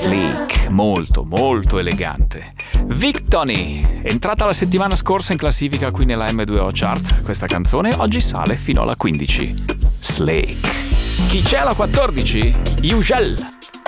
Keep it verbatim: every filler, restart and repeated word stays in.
Sleek, molto molto elegante. Vic Tony, entrata la settimana scorsa in classifica qui nella M due O Chart, questa canzone oggi sale fino alla quindici. Sleek. Chi c'è alla quattordici? Ugel.